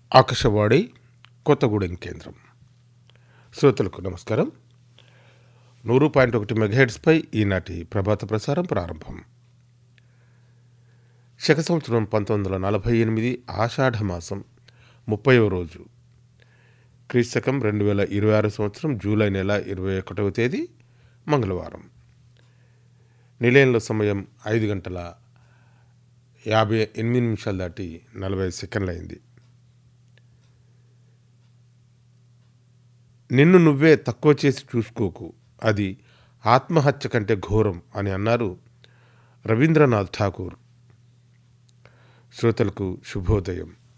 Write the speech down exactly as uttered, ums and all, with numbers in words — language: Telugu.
ఆకాశవాణి కొత్తగూడెం కేంద్రం. శ్రోతలకు నమస్కారం. నూరు పాయింట్ ఒకటి మెగాహెర్ట్జ్పై ఈనాటి ప్రభాత ప్రసారం ప్రారంభం. శక సంవత్సరం పంతొమ్మిది వందల నలభై ఎనిమిది ఆషాఢ మాసం ముప్పైవ రోజు, క్రీస్తకం రెండు వేల ఇరవై ఆరు సంవత్సరం జూలై నెల ఇరవై ఒకటవ తేదీ మంగళవారం. నిలయంలో సమయం ఐదు గంటల యాభై ఎనిమిది నిమిషాలు దాటి నలభై సెకండ్లు అయింది. నిన్ను నువ్వే తక్కువ చేసి చూసుకోకు, అది ఆత్మహత్య కంటే ఘోరం అని అన్నారు రవీంద్రనాథ్ ఠాకూర్. శ్రోతలకు శుభోదయం.